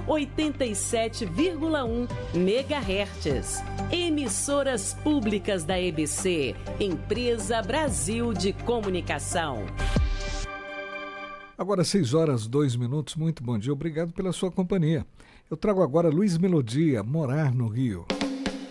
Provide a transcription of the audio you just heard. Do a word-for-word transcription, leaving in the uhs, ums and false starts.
oitenta e sete vírgula um megahertz. Emissoras públicas da E B C, Empresa Brasil de Comunicação. Agora seis horas, dois minutos, muito bom dia, obrigado pela sua companhia. Eu trago agora Luiz Melodia, Morar no Rio.